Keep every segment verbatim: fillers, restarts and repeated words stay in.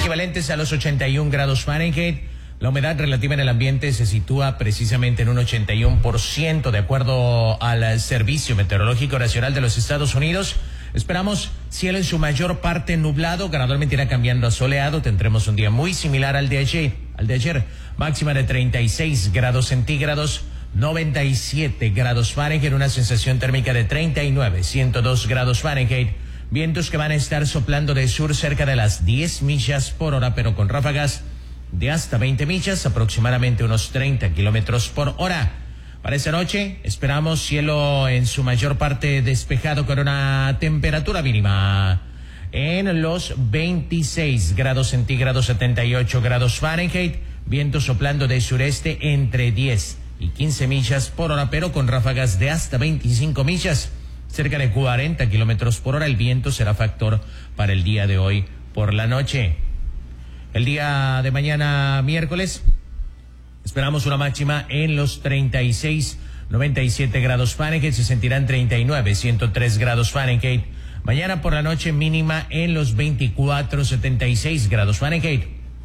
equivalentes a los ochenta y un grados Fahrenheit. La humedad relativa en el ambiente se sitúa precisamente en un ochenta y uno por ciento, de acuerdo al Servicio Meteorológico Nacional de los Estados Unidos. Esperamos cielo en su mayor parte nublado, gradualmente irá cambiando a soleado. Tendremos un día muy similar al de ayer, al de ayer. Máxima de treinta y seis grados centígrados, noventa y siete grados Fahrenheit, una sensación térmica de treinta y nueve, ciento dos grados Fahrenheit. Vientos que van a estar soplando de sur cerca de las diez millas por hora, pero con ráfagas de hasta veinte millas, aproximadamente unos treinta kilómetros por hora. Para esta noche esperamos cielo en su mayor parte despejado con una temperatura mínima en los veintiséis grados centígrados, setenta y ocho grados Fahrenheit. Viento soplando de sureste entre diez y quince millas por hora, pero con ráfagas de hasta veinticinco millas, cerca de cuarenta kilómetros por hora. El viento será factor para el día de hoy por la noche. El día de mañana, miércoles, esperamos una máxima en los treinta y seis, noventa y siete grados Fahrenheit, se sentirán treinta y nueve, ciento tres grados Fahrenheit. Mañana por la noche mínima en los veinticuatro, setenta y seis grados Fahrenheit.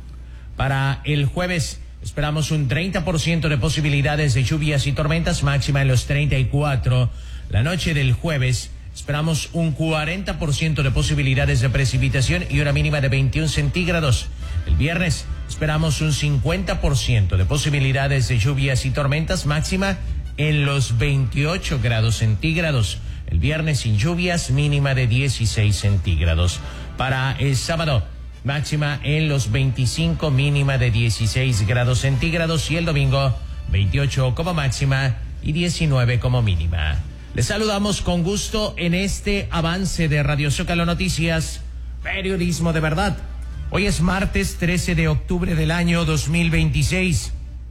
Para el jueves esperamos un treinta por ciento de posibilidades de lluvias y tormentas, máxima en los treinta y cuatro. La noche del jueves esperamos un cuarenta por ciento de posibilidades de precipitación y una mínima de veintiún centígrados. El viernes esperamos un cincuenta por ciento de posibilidades de lluvias y tormentas, máxima en los veintiocho grados centígrados. El viernes sin lluvias, mínima de dieciséis centígrados. Para el sábado, máxima en los veinticinco, mínima de dieciséis grados centígrados. Y el domingo, veintiocho como máxima y diecinueve como mínima. Les saludamos con gusto en este avance de Radio Zócalo Noticias, periodismo de verdad. Hoy es martes trece de octubre del año dos mil veintiséis.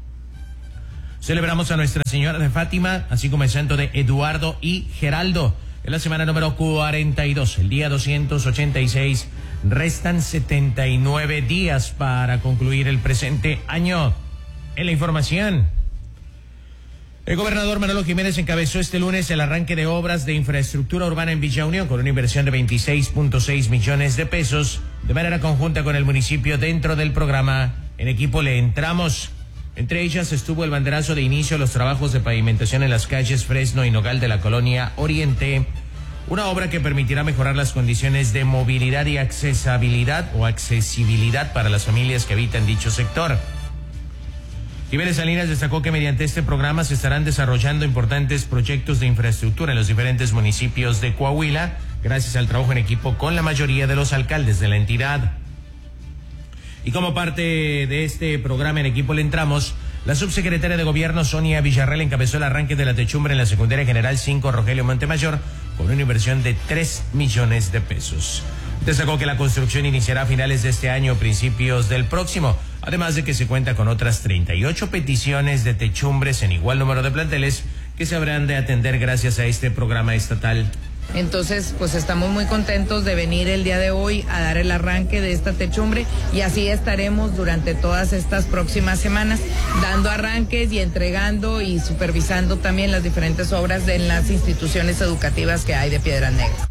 Celebramos a Nuestra Señora de Fátima, así como el santo de Eduardo y Geraldo. En la semana número cuarenta y dos, el día doscientos ochenta y seis. Restan setenta y nueve días para concluir el presente año. En la información, el gobernador Manolo Jiménez encabezó este lunes el arranque de obras de infraestructura urbana en Villa Unión con una inversión de veintiséis punto seis millones de pesos de manera conjunta con el municipio dentro del programa En Equipo Le Entramos. Entre ellas estuvo el banderazo de inicio a los trabajos de pavimentación en las calles Fresno y Nogal de la colonia Oriente, una obra que permitirá mejorar las condiciones de movilidad y accesibilidad o accesibilidad para las familias que habitan dicho sector. Jiménez Salinas destacó que mediante este programa se estarán desarrollando importantes proyectos de infraestructura en los diferentes municipios de Coahuila, gracias al trabajo en equipo con la mayoría de los alcaldes de la entidad. Y como parte de este programa En Equipo Le Entramos, la subsecretaria de Gobierno Sonia Villarreal encabezó el arranque de la techumbre en la Secundaria General cinco Rogelio Montemayor con una inversión de tres millones de pesos. Destacó que la construcción iniciará a finales de este año o principios del próximo, además de que se cuenta con otras treinta y ocho peticiones de techumbres en igual número de planteles que se habrán de atender gracias a este programa estatal. Entonces, pues estamos muy contentos de venir el día de hoy a dar el arranque de esta techumbre y así estaremos durante todas estas próximas semanas dando arranques y entregando y supervisando también las diferentes obras de las instituciones educativas que hay de Piedras Negras.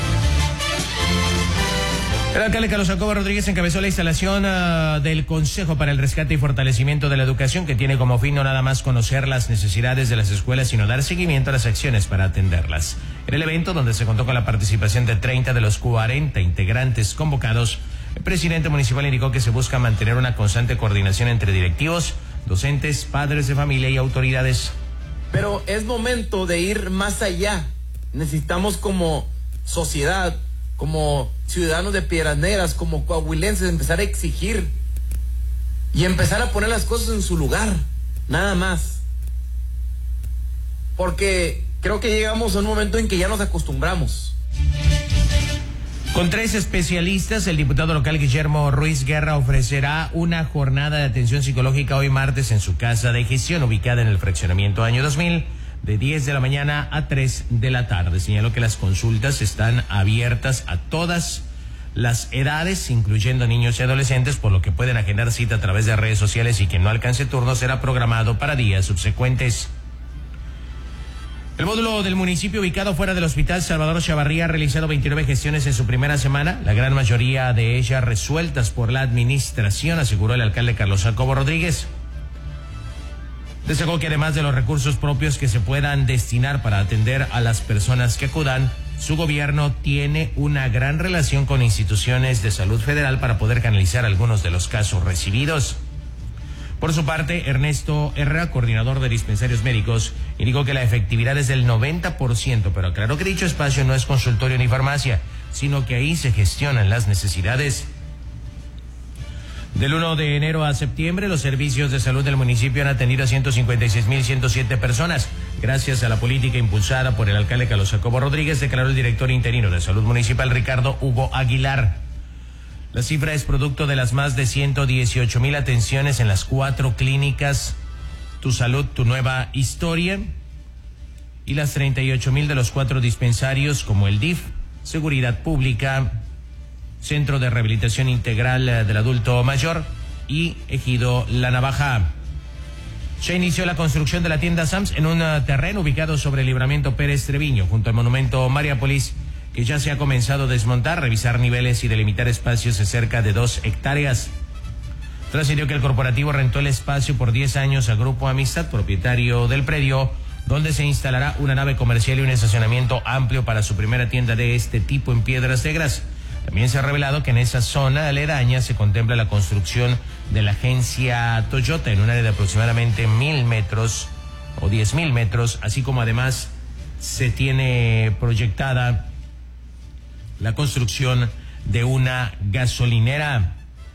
El alcalde Carlos Jacobo Rodríguez encabezó la instalación uh, del Consejo para el Rescate y Fortalecimiento de la Educación, que tiene como fin no nada más conocer las necesidades de las escuelas, sino dar seguimiento a las acciones para atenderlas. En el evento, donde se contó con la participación de treinta de los cuarenta integrantes convocados, el presidente municipal indicó que se busca mantener una constante coordinación entre directivos, docentes, padres de familia y autoridades. Pero es momento de ir más allá. Necesitamos como sociedad, como ciudadanos de Piedras Negras, como coahuilenses, empezar a exigir y empezar a poner las cosas en su lugar, nada más. Porque creo que llegamos a un momento en que ya nos acostumbramos. Con tres especialistas, el diputado local Guillermo Ruiz Guerra ofrecerá una jornada de atención psicológica hoy martes en su casa de gestión ubicada en el fraccionamiento Año dos mil, de diez de la mañana a tres de la tarde. Señaló que las consultas están abiertas a todas las edades, incluyendo niños y adolescentes, por lo que pueden agendar cita a través de redes sociales y quien no alcance turno será programado para días subsecuentes. El módulo del municipio ubicado fuera del Hospital Salvador Chavarría ha realizado veintinueve gestiones en su primera semana, la gran mayoría de ellas resueltas por la administración, aseguró el alcalde Carlos Jacobo Rodríguez. Destacó que además de los recursos propios que se puedan destinar para atender a las personas que acudan, su gobierno tiene una gran relación con instituciones de salud federal para poder canalizar algunos de los casos recibidos. Por su parte, Ernesto Herrera, coordinador de dispensarios médicos, indicó que la efectividad es del noventa por ciento, pero aclaró que dicho espacio no es consultorio ni farmacia, sino que ahí se gestionan las necesidades. Del primero de enero a septiembre, los servicios de salud del municipio han atendido a ciento cincuenta y seis mil ciento siete personas. Gracias a la política impulsada por el alcalde Carlos Jacobo Rodríguez, declaró el director interino de Salud Municipal, Ricardo Hugo Aguilar. La cifra es producto de las más de ciento dieciocho mil atenciones en las cuatro clínicas Tu Salud, Tu Nueva Historia y las treinta y ocho mil de los cuatro dispensarios como el D I F, Seguridad Pública, Centro de Rehabilitación Integral del Adulto Mayor y Ejido La Navaja. Se inició la construcción de la tienda Sams en un terreno ubicado sobre el Libramiento Pérez Treviño, junto al monumento Mariápolis, que ya se ha comenzado a desmontar, revisar niveles y delimitar espacios de cerca de dos hectáreas. Trascendió que el corporativo rentó el espacio por diez años a Grupo Amistad, propietario del predio, donde se instalará una nave comercial y un estacionamiento amplio para su primera tienda de este tipo en Piedras Negras. También se ha revelado que en esa zona aledaña se contempla la construcción de la agencia Toyota en un área de aproximadamente mil metros o diez mil metros, así como además se tiene proyectada la construcción de una gasolinera.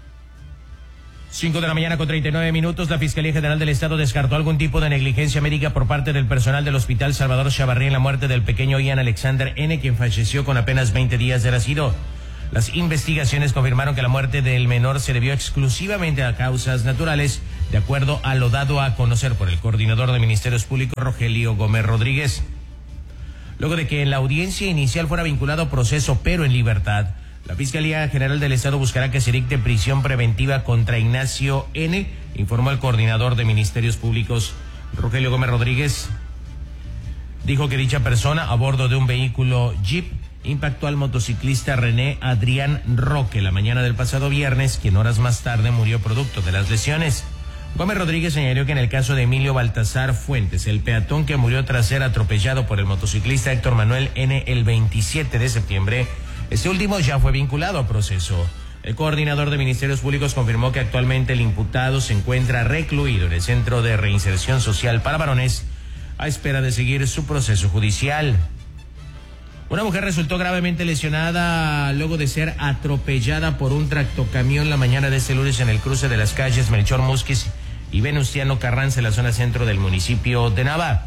Cinco de la mañana con treinta y nueve minutos, la Fiscalía General del Estado descartó algún tipo de negligencia médica por parte del personal del Hospital Salvador Chavarría en la muerte del pequeño Ian Alexander N., quien falleció con apenas veinte días de nacido. Las investigaciones confirmaron que la muerte del menor se debió exclusivamente a causas naturales, de acuerdo a lo dado a conocer por el coordinador de Ministerios Públicos, Rogelio Gómez Rodríguez. Luego de que en la audiencia inicial fuera vinculado a proceso pero en libertad, la Fiscalía General del Estado buscará que se dicte prisión preventiva contra Ignacio N., informó el coordinador de Ministerios Públicos, Rogelio Gómez Rodríguez. Dijo que dicha persona, a bordo de un vehículo Jeep, impactó al motociclista René Adrián Roque la mañana del pasado viernes, quien horas más tarde murió producto de las lesiones. Gómez Rodríguez señaló que en el caso de Emilio Baltasar Fuentes, el peatón que murió tras ser atropellado por el motociclista Héctor Manuel N. el veintisiete de septiembre, este último ya fue vinculado a proceso. El coordinador de Ministerios Públicos confirmó que actualmente el imputado se encuentra recluido en el Centro de Reinserción Social para Varones a espera de seguir su proceso judicial. Una mujer resultó gravemente lesionada luego de ser atropellada por un tractocamión la mañana de este lunes en el cruce de las calles Melchor Musquiz y Venustiano Carranza en la zona centro del municipio de Nava.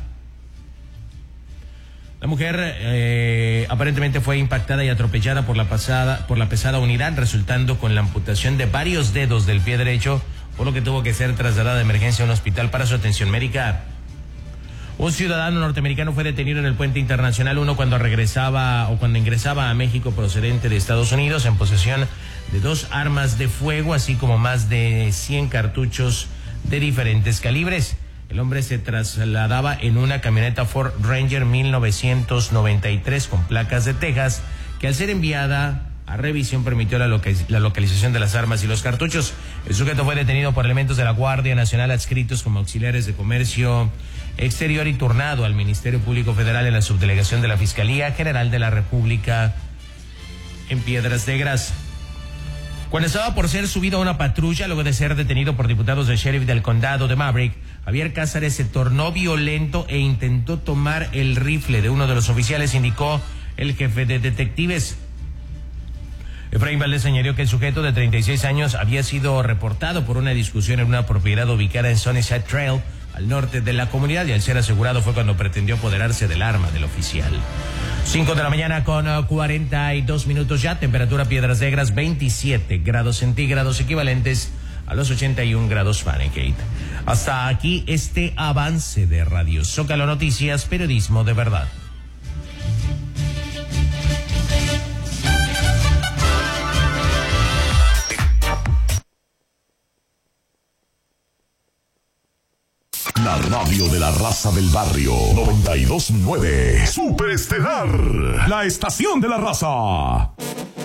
La mujer eh, aparentemente fue impactada y atropellada por la, pasada, por la pesada unidad, resultando con la amputación de varios dedos del pie derecho, por lo que tuvo que ser trasladada de emergencia a un hospital para su atención médica. Un ciudadano norteamericano fue detenido en el puente internacional uno cuando regresaba o cuando ingresaba a México procedente de Estados Unidos en posesión de dos armas de fuego, así como más de cien cartuchos de diferentes calibres. El hombre se trasladaba en una camioneta Ford Ranger mil novecientos noventa y tres con placas de Texas, que al ser enviada a revisión permitió la, loca- la localización de las armas y los cartuchos. El sujeto fue detenido por elementos de la Guardia Nacional adscritos como auxiliares de comercio exterior y turnado al Ministerio Público Federal en la subdelegación de la Fiscalía General de la República en Piedras Negras. Cuando estaba por ser subido a una patrulla, luego de ser detenido por diputados del sheriff del condado de Maverick, Javier Cázares se tornó violento e intentó tomar el rifle de uno de los oficiales, indicó el jefe de detectives. Efraín Valdés señaló que el sujeto de treinta y seis años había sido reportado por una discusión en una propiedad ubicada en Sunnyside Trail, al norte de la comunidad, y al ser asegurado fue cuando pretendió apoderarse del arma del oficial. Cinco de la mañana con uh, cuarenta y dos minutos ya, temperatura Piedras Negras veintisiete grados centígrados, equivalentes a los ochenta y un grados Fahrenheit. Hasta aquí este avance de Radio Zócalo Noticias, periodismo de verdad. La radio de la raza del barrio. noventa y dos punto nueve. Superestelar. La estación de la raza.